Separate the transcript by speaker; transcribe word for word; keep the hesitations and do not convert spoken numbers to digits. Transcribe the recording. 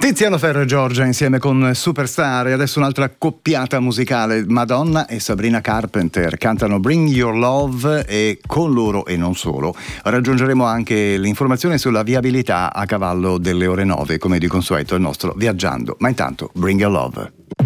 Speaker 1: Tiziano Ferro e Giorgia insieme con Superstar, e adesso un'altra coppiata musicale. Madonna e Sabrina Carpenter cantano Bring Your Love, e con loro e non solo raggiungeremo anche l'informazione sulla viabilità a cavallo delle ore nove, come di consueto il nostro Viaggiando. Ma intanto Bring Your Love.